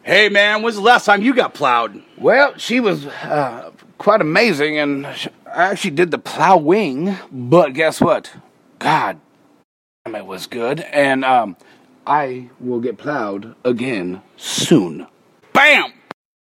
Hey, man, when's the last time you got plowed? Well, she was quite amazing, and I actually did the plowing. But guess what? God damn, it was good. And I will get plowed again soon. Bam!